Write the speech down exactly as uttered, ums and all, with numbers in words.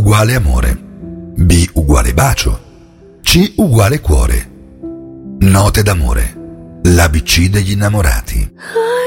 uguale amore, B uguale bacio, C uguale cuore. Note d'amore, l'A B C degli innamorati.